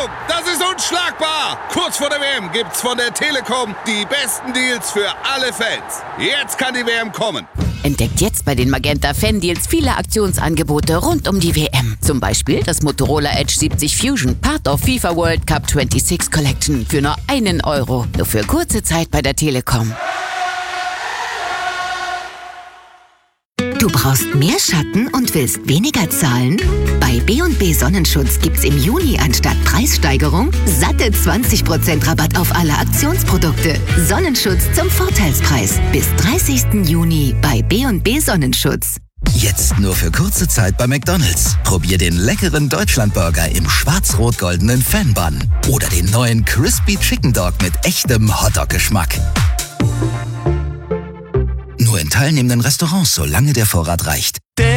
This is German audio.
Achtung, das ist unschlagbar! Kurz vor der WM gibt's von der Telekom die besten Deals für alle Fans. Jetzt kann die WM kommen. Entdeckt jetzt bei den Magenta Fan Deals viele Aktionsangebote rund um die WM. Zum Beispiel das Motorola Edge 70 Fusion, Part of FIFA World Cup 26 Collection für nur €1. Nur für kurze Zeit bei der Telekom. Du brauchst mehr Schatten und willst weniger zahlen? Bei B&B Sonnenschutz gibt's im Juni anstatt Preissteigerung satte 20% Rabatt auf alle Aktionsprodukte. Sonnenschutz zum Vorteilspreis. Bis 30. Juni bei B&B Sonnenschutz. Jetzt nur für kurze Zeit bei McDonald's. Probier den leckeren Deutschlandburger im schwarz-rot-goldenen Fan-Bun. Oder den neuen Crispy Chicken Dog mit echtem Hotdog-Geschmack. Nur in teilnehmenden Restaurants, solange der Vorrat reicht.